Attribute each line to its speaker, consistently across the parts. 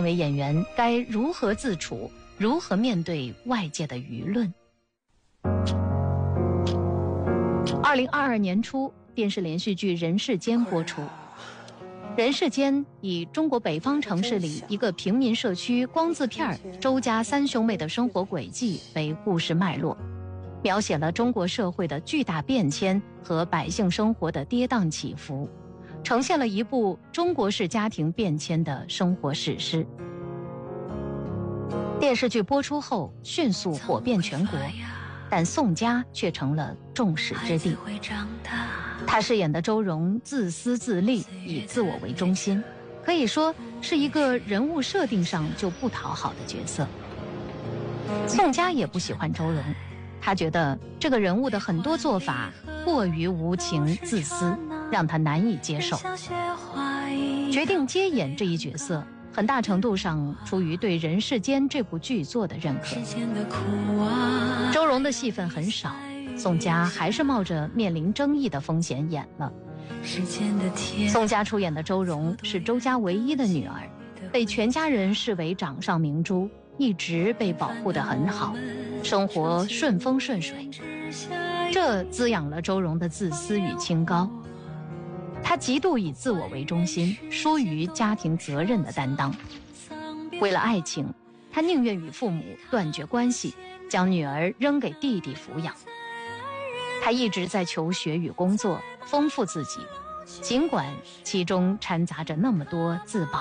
Speaker 1: 为演员该如何自处，如何面对外界的舆论。2022年初，电视连续剧《人世间》播出。人世间以中国北方城市里一个平民社区光字片周家三兄妹的生活轨迹为故事脉络，描写了中国社会的巨大变迁和百姓生活的跌宕起伏，呈现了一部中国式家庭变迁的生活史诗。电视剧播出后迅速火遍全国，但宋家却成了众矢之的。他饰演的周蓉自私自利，以自我为中心，可以说是一个人物设定上就不讨好的角色。宋家也不喜欢周蓉，他觉得这个人物的很多做法过于无情自私，让他难以接受。决定接演这一角色，很大程度上出于对《人世间》这部剧作的认可。周蓉的戏份很少，宋家还是冒着面临争议的风险演了。宋家出演的周蓉是周家唯一的女儿，被全家人视为掌上明珠，一直被保护得很好，生活顺风顺水，这滋养了周蓉的自私与清高。她极度以自我为中心，疏于家庭责任的担当。为了爱情，她宁愿与父母断绝关系，将女儿扔给弟弟抚养。她一直在求学与工作，丰富自己，尽管其中掺杂着那么多自保。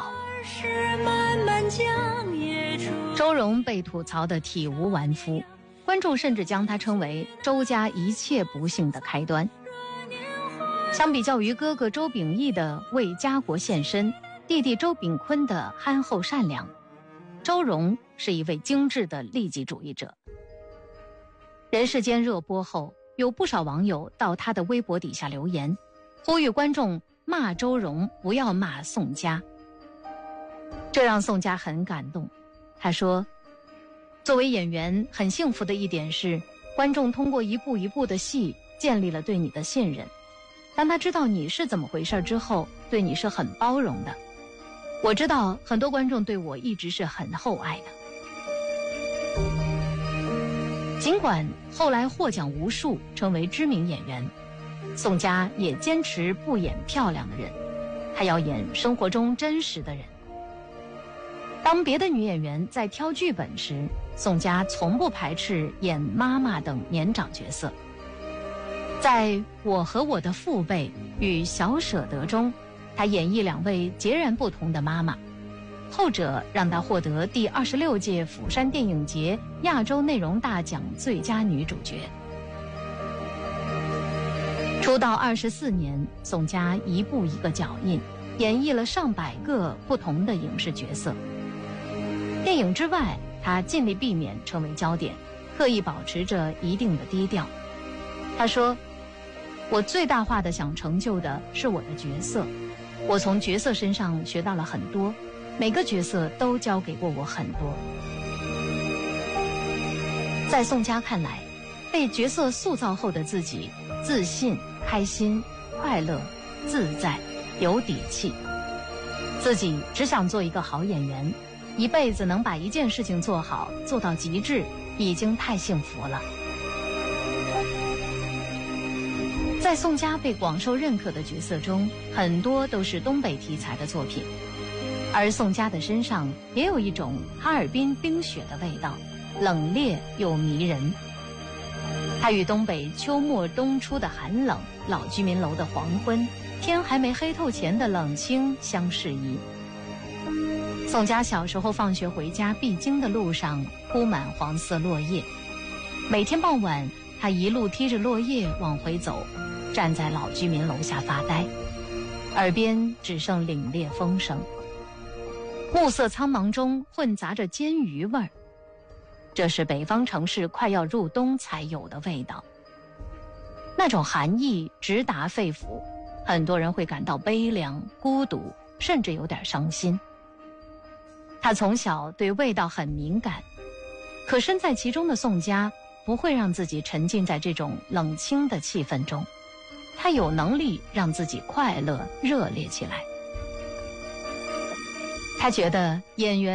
Speaker 1: 周蓉被吐槽得体无完肤，观众甚至将她称为周家一切不幸的开端。相比较于哥哥周秉义的为家国献身，弟弟周秉坤的憨厚善良，周蓉是一位精致的利己主义者。人世间热播后，有不少网友到他的微博底下留言，呼吁观众骂周蓉，不要骂宋家。这让宋家很感动。他说，作为演员，很幸福的一点是，观众通过一步一步的戏建立了对你的信任。当他知道你是怎么回事之后，对你是很包容的。我知道很多观众对我一直是很厚爱的。尽管后来获奖无数，成为知名演员，宋家也坚持不演漂亮的人，他要演生活中真实的人。当别的女演员在挑剧本时，宋家从不排斥演妈妈等年长角色。在我和我的父辈与小舍得中，他演绎两位截然不同的妈妈，后者让他获得第26届釜山电影节亚洲内容大奖最佳女主角。出道24年，宋家一步一个脚印，演绎了上百个不同的影视角色。电影之外，他尽力避免成为焦点，刻意保持着一定的低调。他说，我最大化的想成就的是我的角色，我从角色身上学到了很多，每个角色都教给过我很多。在宋家看来，被角色塑造后的自己自信、开心、快乐、自在、有底气，自己只想做一个好演员，一辈子能把一件事情做好，做到极致，已经太幸福了。在宋家被广受认可的角色中，很多都是东北题材的作品，而宋家的身上也有一种哈尔滨冰雪的味道，冷冽又迷人。它与东北秋末冬初的寒冷、老居民楼的黄昏、天还没黑透前的冷清相适宜。宋家小时候放学回家必经的路上铺满黄色落叶，每天傍晚他一路踢着落叶往回走，站在老居民楼下发呆，耳边只剩凛冽风声，暮色苍茫中混杂着煎鱼味儿，这是北方城市快要入冬才有的味道。那种寒意直达肺腑，很多人会感到悲凉、孤独，甚至有点伤心。他从小对味道很敏感，可身在其中的宋家不会让自己沉浸在这种冷清的气氛中，他有能力让自己快乐热烈起来。他觉得演员